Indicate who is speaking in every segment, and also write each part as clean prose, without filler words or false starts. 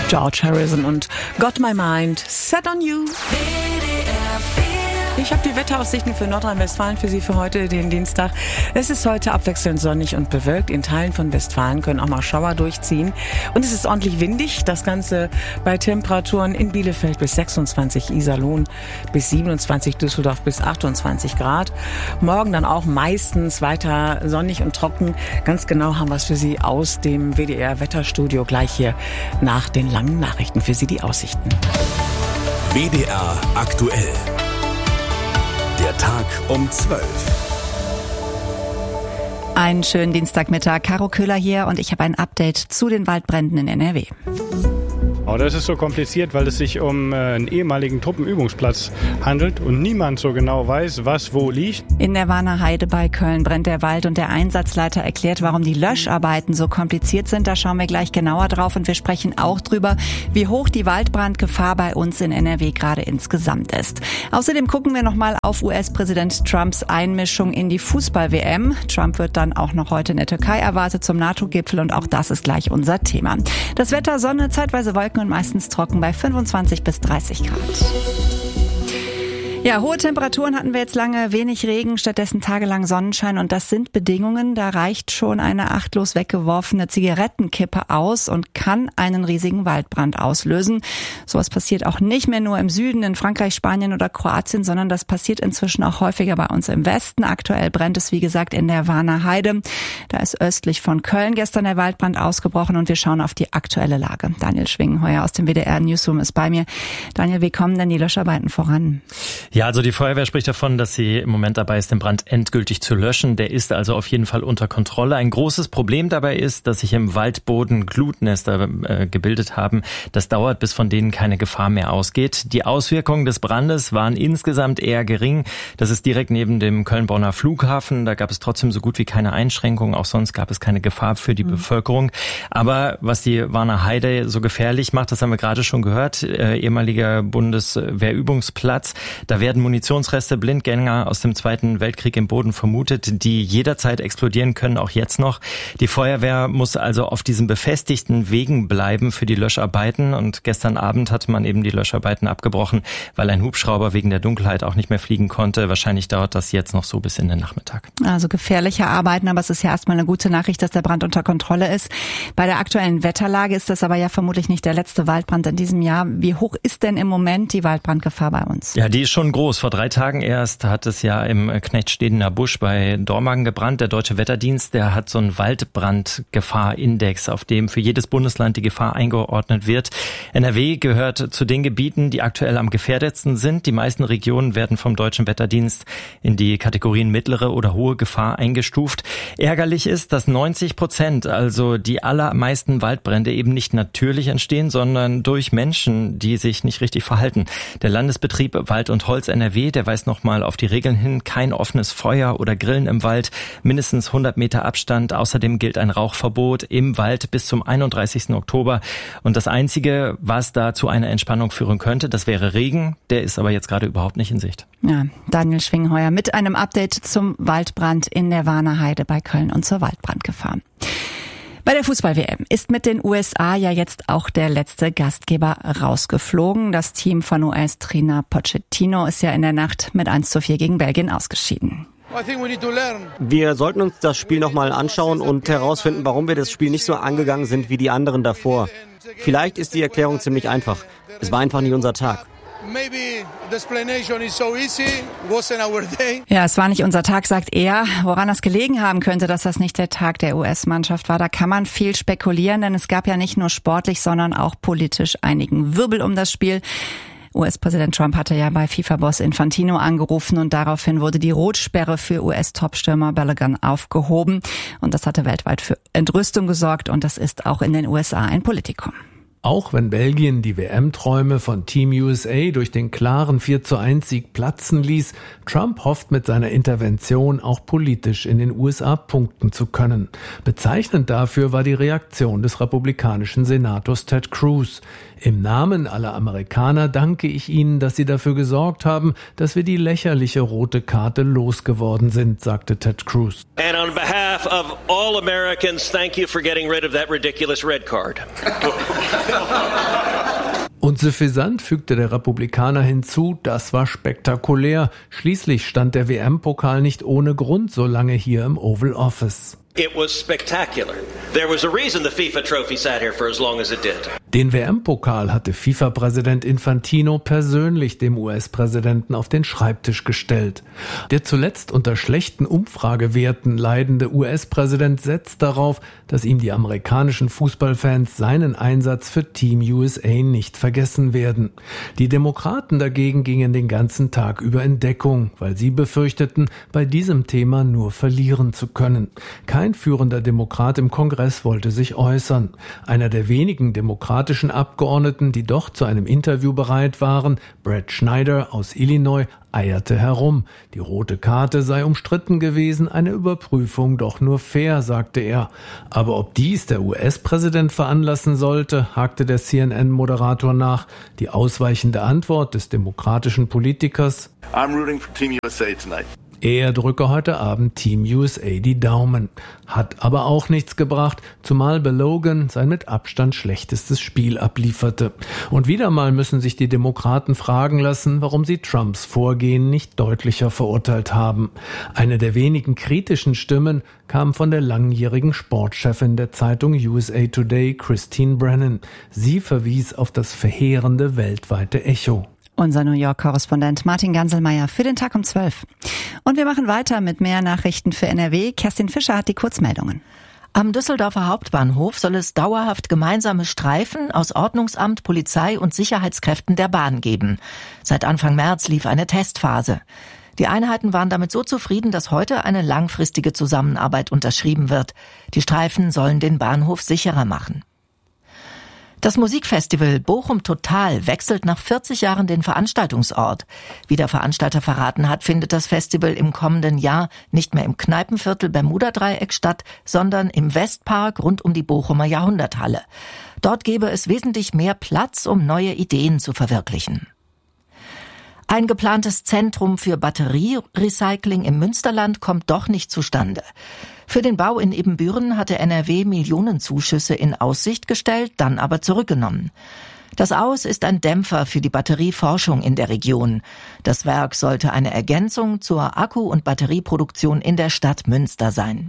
Speaker 1: George Harrison und Got My Mind Set on You. Ich habe die Wetteraussichten für Nordrhein-Westfalen für Sie für heute, den Dienstag. Es ist heute abwechselnd sonnig und bewölkt. In Teilen von Westfalen können auch mal Schauer durchziehen. Und es ist ordentlich windig. Das Ganze bei Temperaturen in Bielefeld bis 26, Iserlohn bis 27, Düsseldorf bis 28 Grad. Morgen dann auch meistens weiter sonnig und trocken. Ganz genau haben wir es für Sie aus dem WDR-Wetterstudio gleich hier nach den langen Nachrichten. Für Sie die Aussichten.
Speaker 2: WDR aktuell. Der Tag um 12.
Speaker 3: Einen schönen Dienstagmittag. Caro Köhler hier und ich habe ein Update zu den Waldbränden in NRW.
Speaker 4: Oh, das ist so kompliziert, weil es sich um einen ehemaligen Truppenübungsplatz handelt und niemand so genau weiß, was wo liegt.
Speaker 3: In der Warner Heide bei Köln brennt der Wald und der Einsatzleiter erklärt, warum die Löscharbeiten so kompliziert sind. Da schauen wir gleich genauer drauf und wir sprechen auch drüber, wie hoch die Waldbrandgefahr bei uns in NRW gerade insgesamt ist. Außerdem gucken wir nochmal auf US-Präsident Trumps Einmischung in die Fußball-WM. Trump wird dann auch noch heute in der Türkei erwartet zum NATO-Gipfel und auch das ist gleich unser Thema. Das Wetter, Sonne, zeitweise Wolken und meistens trocken bei 25 bis 30 Grad. Ja, hohe Temperaturen hatten wir jetzt lange, wenig Regen, stattdessen tagelang Sonnenschein und das sind Bedingungen, da reicht schon eine achtlos weggeworfene Zigarettenkippe aus und kann einen riesigen Waldbrand auslösen. Sowas passiert auch nicht mehr nur im Süden, in Frankreich, Spanien oder Kroatien, sondern das passiert inzwischen auch häufiger bei uns im Westen. Aktuell brennt es, wie gesagt, in der Warner Heide. Da ist östlich von Köln gestern der Waldbrand ausgebrochen und wir schauen auf die aktuelle Lage. Daniel Schwingenheuer aus dem WDR Newsroom ist bei mir. Daniel, wie kommen denn die Löscharbeiten voran?
Speaker 5: Ja, also die Feuerwehr spricht davon, dass sie im Moment dabei ist, den Brand endgültig zu löschen. Der ist also auf jeden Fall unter Kontrolle. Ein großes Problem dabei ist, dass sich im Waldboden Glutnester gebildet haben. Das dauert, bis von denen keine Gefahr mehr ausgeht. Die Auswirkungen des Brandes waren insgesamt eher gering. Das ist direkt neben dem Köln-Bonner Flughafen. Da gab es trotzdem so gut wie keine Einschränkungen. Auch sonst gab es keine Gefahr für die Bevölkerung. Aber was die Warner Heide so gefährlich macht, das haben wir gerade schon gehört, ehemaliger Bundeswehrübungsplatz. Da werden Munitionsreste, Blindgänger aus dem Zweiten Weltkrieg im Boden vermutet, die jederzeit explodieren können, auch jetzt noch. Die Feuerwehr muss also auf diesen befestigten Wegen bleiben für die Löscharbeiten und gestern Abend hatte man eben die Löscharbeiten abgebrochen, weil ein Hubschrauber wegen der Dunkelheit auch nicht mehr fliegen konnte. Wahrscheinlich dauert das jetzt noch so bis in den Nachmittag. Also gefährliche Arbeiten, aber es ist ja erstmal eine gute Nachricht, dass der Brand unter Kontrolle ist. Bei der aktuellen Wetterlage ist das aber ja vermutlich nicht der letzte Waldbrand in diesem Jahr. Wie hoch ist denn im Moment die Waldbrandgefahr bei uns? Ja, die ist schon groß. Vor 3 Tagen erst hat es ja im Knechtstedener Busch bei Dormagen gebrannt. Der Deutsche Wetterdienst, der hat so einen Waldbrandgefahrindex, auf dem für jedes Bundesland die Gefahr eingeordnet wird. NRW gehört zu den Gebieten, die aktuell am gefährdetsten sind. Die meisten Regionen werden vom Deutschen Wetterdienst in die Kategorien mittlere oder hohe Gefahr eingestuft. Ärgerlich ist, dass 90%, also die allermeisten Waldbrände eben nicht natürlich entstehen, sondern durch Menschen, die sich nicht richtig verhalten. Der Landesbetrieb Wald und Holz NRW, der weist nochmal auf die Regeln hin, kein offenes Feuer oder Grillen im Wald, mindestens 100 Meter Abstand. Außerdem gilt ein Rauchverbot im Wald bis zum 31. Oktober. Und das Einzige, was da zu einer Entspannung führen könnte, das wäre Regen. Der ist aber jetzt gerade überhaupt nicht in Sicht.
Speaker 3: Ja, Daniel Schwingenheuer mit einem Update zum Waldbrand in der Warner Heide bei Köln und zur Waldbrandgefahr. Bei der Fußball-WM ist mit den USA ja jetzt auch der letzte Gastgeber rausgeflogen. Das Team von US-Trainer Pochettino ist ja in der Nacht mit 1:4 gegen Belgien ausgeschieden.
Speaker 6: Wir sollten uns das Spiel nochmal anschauen und herausfinden, warum wir das Spiel nicht so angegangen sind wie die anderen davor. Vielleicht ist die Erklärung ziemlich einfach. Es war einfach nicht unser Tag.
Speaker 3: Ja, es war nicht unser Tag, sagt er. Woran das gelegen haben könnte, dass das nicht der Tag der US-Mannschaft war, da kann man viel spekulieren, denn es gab ja nicht nur sportlich, sondern auch politisch einigen Wirbel um das Spiel. US-Präsident Trump hatte ja bei FIFA-Boss Infantino angerufen und daraufhin wurde die Rotsperre für US-Topstürmer Balogun aufgehoben. Und das hatte weltweit für Entrüstung gesorgt und das ist auch in den USA ein Politikum.
Speaker 7: Auch wenn Belgien die WM-Träume von Team USA durch den klaren 4:1-Sieg platzen ließ, Trump hofft mit seiner Intervention auch politisch in den USA punkten zu können. Bezeichnend dafür war die Reaktion des republikanischen Senators Ted Cruz. Im Namen aller Amerikaner danke ich Ihnen, dass Sie dafür gesorgt haben, dass wir die lächerliche rote Karte losgeworden sind, sagte Ted Cruz.
Speaker 8: And on behalf of all Americans, thank you for getting rid of that ridiculous red card.
Speaker 7: Und suffisant fügte der Republikaner hinzu, das war spektakulär. Schließlich stand der WM-Pokal nicht ohne Grund so lange hier im Oval Office.
Speaker 8: It was spectacular. There was a reason the FIFA trophy sat here for as long as it did.
Speaker 7: Den WM-Pokal hatte FIFA-Präsident Infantino persönlich dem US-Präsidenten auf den Schreibtisch gestellt. Der zuletzt unter schlechten Umfragewerten leidende US-Präsident setzt darauf, dass ihm die amerikanischen Fußballfans seinen Einsatz für Team USA nicht vergessen werden. Die Demokraten dagegen gingen den ganzen Tag über in Deckung, weil sie befürchteten, bei diesem Thema nur verlieren zu können. Kein führender Demokrat im Kongress wollte sich äußern. Einer der wenigen demokratischen Abgeordneten, die doch zu einem Interview bereit waren, Brad Schneider aus Illinois, eierte herum. Die rote Karte sei umstritten gewesen, eine Überprüfung doch nur fair, sagte er. Aber ob dies der US-Präsident veranlassen sollte, hakte der CNN-Moderator nach. Die ausweichende Antwort des demokratischen Politikers:
Speaker 9: I'm rooting for Team USA tonight.
Speaker 7: Er drücke heute Abend Team USA die Daumen. Hat aber auch nichts gebracht, zumal Balogun sein mit Abstand schlechtestes Spiel ablieferte. Und wieder mal müssen sich die Demokraten fragen lassen, warum sie Trumps Vorgehen nicht deutlicher verurteilt haben. Eine der wenigen kritischen Stimmen kam von der langjährigen Sportchefin der Zeitung USA Today, Christine Brennan. Sie verwies auf das verheerende weltweite Echo.
Speaker 3: Unser New York-Korrespondent Martin Ganselmeier für den Tag um 12. Und wir machen weiter mit mehr Nachrichten für NRW. Kerstin Fischer hat die Kurzmeldungen.
Speaker 10: Am Düsseldorfer Hauptbahnhof soll es dauerhaft gemeinsame Streifen aus Ordnungsamt, Polizei und Sicherheitskräften der Bahn geben. Seit Anfang März lief eine Testphase. Die Einheiten waren damit so zufrieden, dass heute eine langfristige Zusammenarbeit unterschrieben wird. Die Streifen sollen den Bahnhof sicherer machen. Das Musikfestival Bochum Total wechselt nach 40 Jahren den Veranstaltungsort. Wie der Veranstalter verraten hat, findet das Festival im kommenden Jahr nicht mehr im Kneipenviertel Bermuda-Dreieck statt, sondern im Westpark rund um die Bochumer Jahrhunderthalle. Dort gäbe es wesentlich mehr Platz, um neue Ideen zu verwirklichen. Ein geplantes Zentrum für Batterierecycling im Münsterland kommt doch nicht zustande. Für den Bau in Ibbenbüren hatte NRW Millionenzuschüsse in Aussicht gestellt, dann aber zurückgenommen. Das Aus ist ein Dämpfer für die Batterieforschung in der Region. Das Werk sollte eine Ergänzung zur Akku- und Batterieproduktion in der Stadt Münster sein.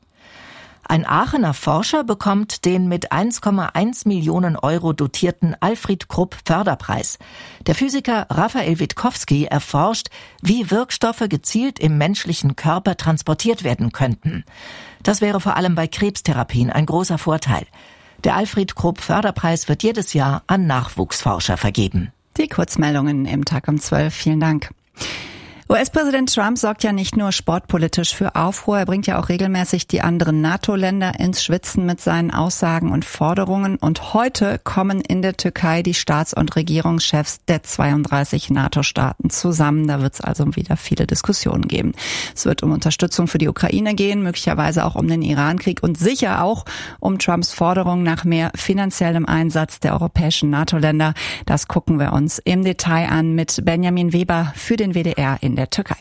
Speaker 10: Ein Aachener Forscher bekommt den mit 1,1 Millionen Euro dotierten Alfred Krupp Förderpreis. Der Physiker Raphael Witkowski erforscht, wie Wirkstoffe gezielt im menschlichen Körper transportiert werden könnten. Das wäre vor allem bei Krebstherapien ein großer Vorteil. Der Alfred Krupp Förderpreis wird jedes Jahr an Nachwuchsforscher vergeben.
Speaker 3: Die Kurzmeldungen im Tag um 12. Vielen Dank. US-Präsident Trump sorgt ja nicht nur sportpolitisch für Aufruhr, er bringt ja auch regelmäßig die anderen NATO-Länder ins Schwitzen mit seinen Aussagen und Forderungen. Und heute kommen in der Türkei die Staats- und Regierungschefs der 32 NATO-Staaten zusammen. Da wird es also wieder viele Diskussionen geben. Es wird um Unterstützung für die Ukraine gehen, möglicherweise auch um den Iran-Krieg und sicher auch um Trumps Forderung nach mehr finanziellem Einsatz der europäischen NATO-Länder. Das gucken wir uns im Detail an mit Benjamin Weber für den WDR in der Türkei.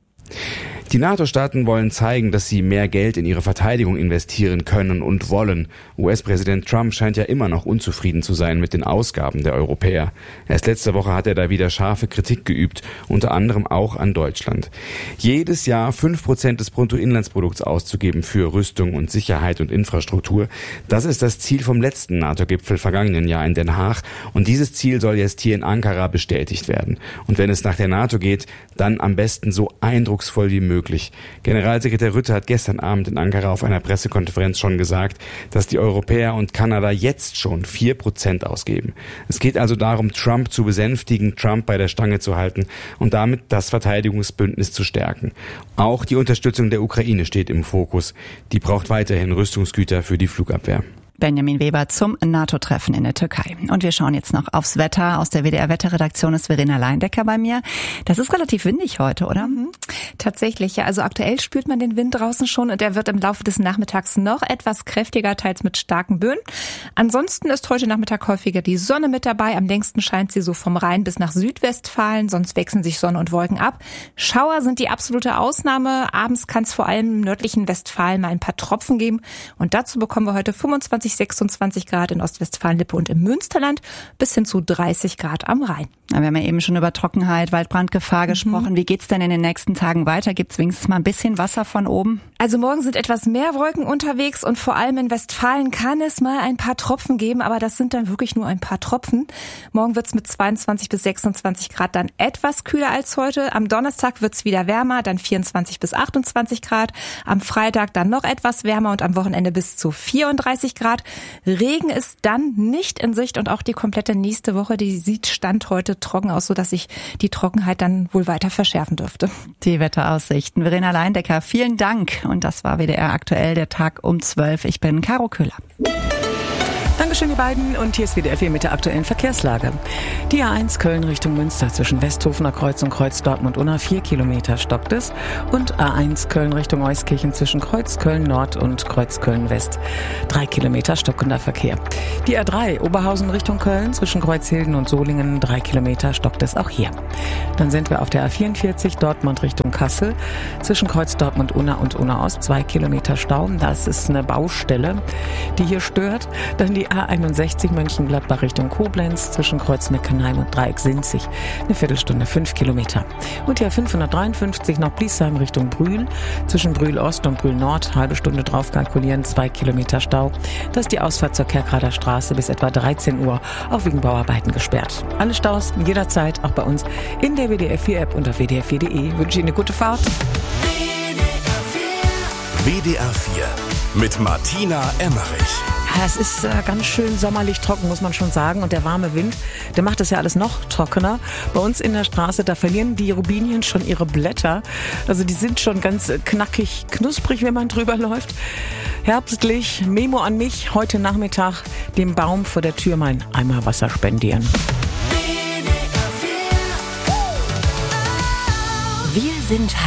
Speaker 11: Die NATO-Staaten wollen zeigen, dass sie mehr Geld in ihre Verteidigung investieren können und wollen. US-Präsident Trump scheint ja immer noch unzufrieden zu sein mit den Ausgaben der Europäer. Erst letzte Woche hat er da wieder scharfe Kritik geübt, unter anderem auch an Deutschland. Jedes Jahr 5% des Bruttoinlandsprodukts auszugeben für Rüstung und Sicherheit und Infrastruktur, das ist das Ziel vom letzten NATO-Gipfel vergangenen Jahr in Den Haag. Und dieses Ziel soll jetzt hier in Ankara bestätigt werden. Und wenn es nach der NATO geht, dann am besten so eindrucksvoll wie möglich. Generalsekretär Rutte hat gestern Abend in Ankara auf einer Pressekonferenz schon gesagt, dass die Europäer und Kanada jetzt schon 4% ausgeben. Es geht also darum, Trump zu besänftigen, Trump bei der Stange zu halten und damit das Verteidigungsbündnis zu stärken. Auch die Unterstützung der Ukraine steht im Fokus. Die braucht weiterhin Rüstungsgüter für die Flugabwehr.
Speaker 3: Benjamin Weber zum NATO-Treffen in der Türkei. Und wir schauen jetzt noch aufs Wetter. Aus der WDR-Wetterredaktion ist Verena Leindecker bei mir. Das ist relativ windig heute, oder?
Speaker 12: Tatsächlich, ja. Also aktuell spürt man den Wind draußen schon und er wird im Laufe des Nachmittags noch etwas kräftiger, teils mit starken Böen. Ansonsten ist heute Nachmittag häufiger die Sonne mit dabei. Am längsten scheint sie so vom Rhein bis nach Südwestfalen, sonst wechseln sich Sonne und Wolken ab. Schauer sind die absolute Ausnahme. Abends kann es vor allem im nördlichen Westfalen mal ein paar Tropfen geben. Und dazu bekommen wir heute 25 25, 26 Grad in Ostwestfalen-Lippe und im Münsterland bis hin zu 30 Grad am Rhein.
Speaker 3: Wir haben ja eben schon über Trockenheit, Waldbrandgefahr gesprochen. Wie geht's denn in den nächsten Tagen weiter? Gibt's wenigstens mal ein bisschen Wasser von oben?
Speaker 12: Also morgen sind etwas mehr Wolken unterwegs und vor allem in Westfalen kann es mal ein paar Tropfen geben, aber das sind dann wirklich nur ein paar Tropfen. Morgen wird's mit 22 bis 26 Grad dann etwas kühler als heute. Am Donnerstag wird's wieder wärmer, dann 24 bis 28 Grad. Am Freitag dann noch etwas wärmer und am Wochenende bis zu 34 Grad. Regen ist dann nicht in Sicht und auch die komplette nächste Woche, die sieht Stand heute trocken aus, sodass sich die Trockenheit dann wohl weiter verschärfen dürfte.
Speaker 3: Die Wetteraussichten. Verena Leindecker, vielen Dank. Und das war WDR aktuell, der Tag um 12. Ich bin Caro Köhler.
Speaker 1: Dankeschön, ihr beiden. Und hier ist WDR 4 mit der aktuellen Verkehrslage. Die A1 Köln Richtung Münster zwischen Westhofener Kreuz und Kreuz Dortmund-Unna 4 Kilometer stockt es. Und A1 Köln Richtung Euskirchen zwischen Kreuz Köln Nord und Kreuz Köln West 3 Kilometer stockender Verkehr. Die A3 Oberhausen Richtung Köln zwischen Kreuzhilden und Solingen 3 Kilometer stockt es auch hier. Dann sind wir auf der A44 Dortmund Richtung Kassel zwischen Kreuz Dortmund-Unna und Unna Ost 2 Kilometer Stau. Das ist eine Baustelle, die hier stört. Dann die A61 Mönchengladbach Richtung Koblenz zwischen Kreuz Meckenheim und Dreieck Sinzig. Eine Viertelstunde, 5 Kilometer. Und die A553 nach Bliesheim Richtung Brühl. Zwischen Brühl Ost und Brühl Nord, halbe Stunde drauf kalkulieren, 2 Kilometer Stau. Das ist die Ausfahrt zur Kerkrader Straße bis etwa 13 Uhr, auch wegen Bauarbeiten gesperrt. Alle Staus jederzeit, auch bei uns in der WDR 4 App und auf wdr4.de. Ich wünsche Ihnen eine gute Fahrt.
Speaker 2: WDR 4 mit Martina Emmerich.
Speaker 1: Ja, es ist ganz schön sommerlich trocken, muss man schon sagen. Und der warme Wind, der macht das ja alles noch trockener. Bei uns in der Straße, da verlieren die Robinien schon ihre Blätter. Also die sind schon ganz knackig, knusprig, wenn man drüber läuft. Herbstlich, Memo an mich, heute Nachmittag dem Baum vor der Tür mal einen Eimer Wasser spendieren.
Speaker 10: Wir sind